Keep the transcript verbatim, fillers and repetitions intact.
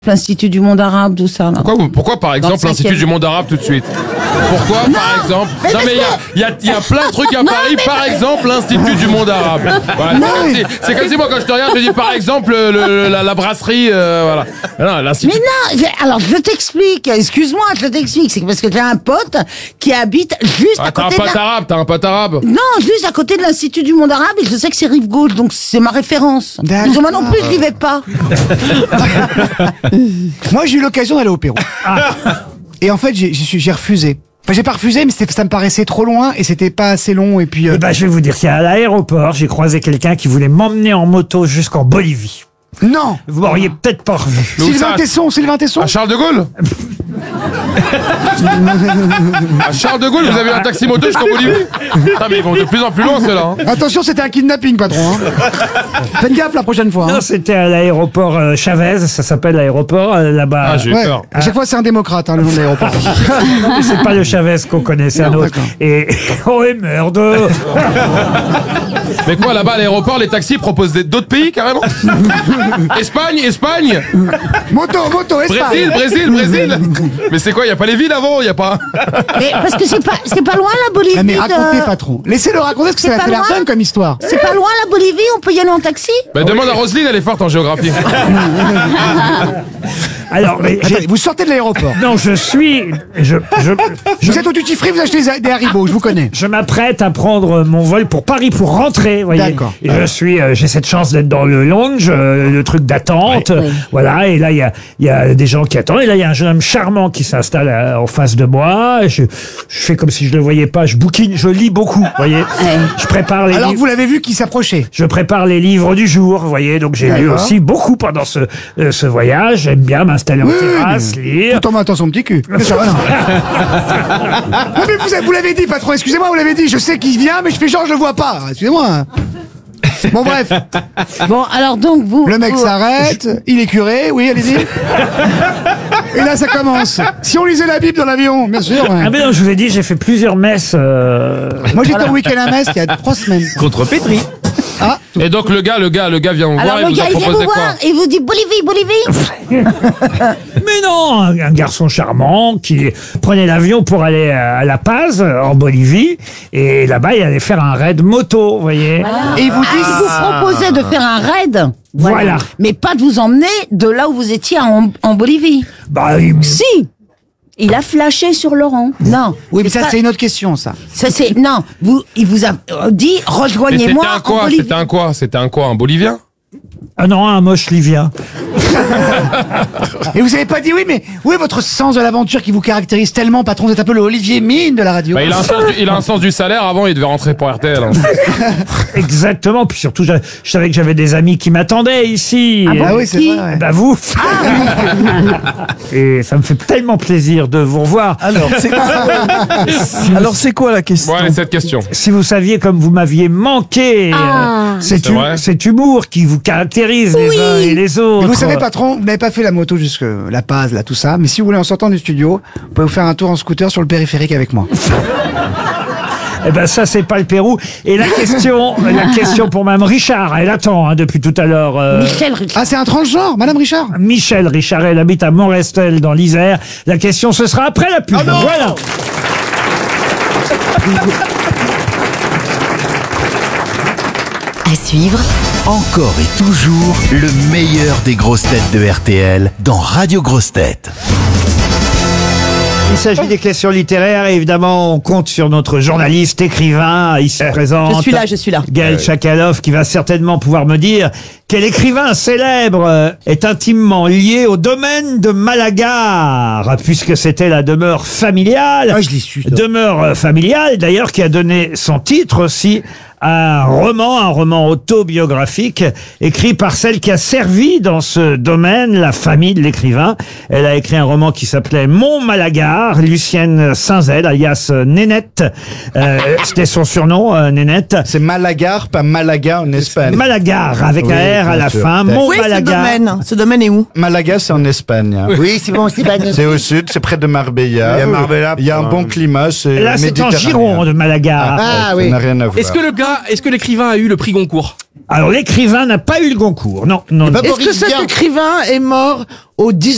l'Institut du monde arabe, tout ça. Là. Pourquoi, vous- pourquoi par exemple l'Institut du monde arabe tout de suite? Pourquoi Non, par exemple? mais Non mais il y a, il y, a, il y a plein de trucs à Non, Paris, mais- par exemple l'Institut du monde arabe. Voilà, c'est comme si- c'est comme si moi quand je te regarde je dis par exemple le, le- la, la brasserie, euh, voilà. Non, l'Institut. Mais non, j'ai- alors je t'explique, excuse-moi, je t'explique, c'est parce que j'ai un pote qui habite juste Ah, à t'as un côté de pote la... arabe, t'as un pote arabe. Non, juste à côté de l'Institut du monde arabe et je sais que c'est rive gauche, donc c'est ma référence. D'accord. Donc moi non plus, je n'y vais pas. Moi, j'ai eu l'occasion d'aller au Pérou. Et en fait, j'ai- j'ai j'ai refusé. Enfin, j'ai pas refusé, mais c'était- ça me paraissait trop loin et c'était pas assez long. Et puis, euh, Eh ben, je vais vous dire, c'est à l'aéroport, j'ai croisé quelqu'un qui voulait m'emmener en moto jusqu'en Bolivie. non. Vous m'auriez peut-être pas revu. Mais où Sylvain ça Tesson, Sylvain Tesson. À Charles de Gaulle. À Charles de Gaulle, vous avez un taxi moto jusqu'en Bolivie. Ah mais ils vont de plus en plus loin ceux-là. Hein. Attention, c'était un kidnapping, patron. Hein. Faites gaffe la prochaine fois. Hein. Non, c'était à l'aéroport euh, Chavez, ça s'appelle l'aéroport euh, là-bas. Ah, j'ai eu Ouais. peur. À chaque fois, c'est un démocrate, hein, le nom de l'aéroport. Mais c'est pas le Chavez qu'on connaît, c'est un Non, autre. d'accord. Et oh et merde. Mais quoi là-bas à l'aéroport, les taxis proposent des- d'autres pays carrément. Espagne, Espagne, Moto, moto, Espagne. Brésil, Brésil, Brésil. Mais c'est quoi, y a pas les villes avant, y a pas. Mais parce que c'est pas, c'est pas loin la Bolivie. Ah, mais de- racontez, patron. Laissez-le raconter parce que C'est ça pas a l'air loin. dingue comme histoire. C'est pas loin la Bolivie, on peut y aller en taxi. Bah demande à Roselyne, elle est forte en géographie. Alors, mais j'ai- Attendez, vous sortez de l'aéroport. non, je suis, je, je, je, Vous êtes au duty free, vous achetez des- des Haribo, je vous connais. je m'apprête à prendre mon vol pour Paris pour rentrer, vous voyez. D'accord. Et je suis, euh, j'ai cette chance d'être dans le lounge, euh, le truc d'attente, Oui. voilà. Et là, il y a, il y a des gens qui attendent. Et là, il y a un jeune homme charmant qui s'installe euh, en face de moi. Et Je, je fais comme si je le voyais pas. Je bouquine, je lis beaucoup, vous voyez. Je prépare les Alors livres. vous l'avez vu qui s'approchait. Je prépare les livres du jour, vous voyez. Donc j'ai lu D'accord. aussi beaucoup pendant ce, euh, ce voyage. J'aime bien m'installer en terrasse, lire. Tout en maintenant son petit cul. Mais ça va, non. Non, mais vous, avez- vous l'avez dit, patron, excusez-moi, vous l'avez dit, je sais qu'il vient, mais je fais genre je le vois pas. Excusez-moi. hein. Bon bref, Bon, alors donc vous. le mec vous- s'arrête, il est curé, oui, allez-y. Et là ça commence. Si on lisait la Bible dans l'avion, bien sûr. ouais. Ah mais non, je vous ai dit, j'ai fait plusieurs messes. euh, Moi j'étais au week-end à Metz il y a trois semaines. Contre Pétri. Ah, Et donc le gars, le gars, le gars vient vous Alors voir et le vous gars a il vient proposé vous quoi? voir et vous dit Bolivie, Bolivie. Mais non, un, un garçon charmant qui prenait l'avion pour aller à, à La Paz, en Bolivie, et là-bas, il allait faire un raid moto, vous voyez. et ils vous Ah, il disent. vous proposait de faire un raid. Voilà. Mais pas de vous emmener de là où vous étiez en, en Bolivie. Bah, il- Si. Il a flashé sur Laurent. Non. Oui, mais ça pas- c'est une autre question, ça. Ça c'est non. Vous, il vous a euh, dit Mais c'était rejoignez-moi un en quoi? Bolivie. C'était un quoi? C'était un quoi? Un Bolivien? ah non, un moche livien. Et vous avez pas dit oui, mais où est votre sens de l'aventure qui vous caractérise tellement, patron? Vous êtes un peu le Olivier Mine de la radio. Bah il a un sens du, il a un sens du salaire. Avant il devait rentrer pour R T L. Hein. Exactement. Puis surtout, je, je savais que j'avais des amis qui m'attendaient ici. Ah Et- oui, c'est Qui vrai. ouais. Bah vous. Et ça me fait tellement plaisir de vous revoir. Alors, c'est quoi, Alors, c'est quoi la question? Bon allez, cette question. Si vous saviez comme vous m'aviez manqué, Ah. euh, cet, C'est hu- vrai. cet humour qui vous caractérise les uns et les autres. Mais vous savez, patron, vous n'avez pas fait la moto jusque La Paz, là, tout ça. Mais si vous voulez, en sortant du studio, vous pouvez vous faire un tour en scooter sur le périphérique avec moi. Eh ben ça c'est pas le Pérou. Et la question, la question pour Mme Richard, elle attend hein, depuis tout à l'heure. euh, Michel Richard. Ah, c'est un transgenre, Madame Richard? Michel Richard, elle habite à Montrestel dans l'Isère. La question ce sera après la pub. Voilà. À suivre, Encore et toujours le meilleur des grosses têtes de R T L dans Radio Grosses Têtes. Il s'agit des questions littéraires et évidemment on compte sur notre journaliste écrivain ici présent. Je suis là, je suis là. Gaël Chakalov qui va certainement pouvoir me dire quel écrivain célèbre euh, est intimement lié au domaine de Malagar, puisque c'était la demeure familiale. Ah, je l'ai su, ça. Demeure euh, familiale d'ailleurs qui a donné son titre aussi à un roman, un roman autobiographique écrit par celle qui a servi dans ce domaine, la famille de l'écrivain. Elle a écrit un roman qui s'appelait Mon Malagar, Lucienne Saint-Zel, alias Nénette. Euh, c'était son surnom, euh, Nénette. C'est Malagar, pas Malaga en Espagne. Malagar, avec Oui, un R à bien la sûr. fin. Oui, Mon Où est ce Malagar. domaine? Ce domaine est où? Malaga, c'est en Espagne. hein. Oui, c'est bon, c'est pas C'est au sud, c'est près de Marbella. Il y a Marbella, Il y a un bon climat, c'est Là, c'est en méditerranéen. Gironde, Malagar. Ah, Ça oui. n'a rien à voir. Est-ce que le gars, est-ce que l'écrivain a eu le prix Goncourt? Alors, l'écrivain n'a pas eu le Goncourt. Non, non. non. pas Est-ce que Boris cet Vian. écrivain est mort au dix